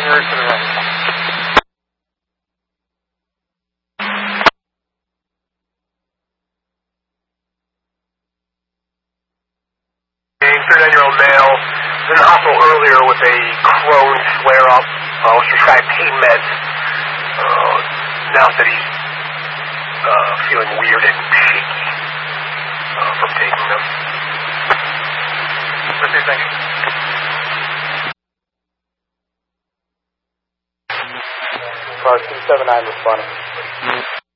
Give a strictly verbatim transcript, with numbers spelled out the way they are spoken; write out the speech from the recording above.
January to the right. thirty-nine-year-old male was in the hospital earlier with a Crohn's flare-up. Uh, was prescribed pain meds. Uh, now that he's uh, feeling weird and shaky uh, from taking them. What's your thinking? Car two seven nine responding.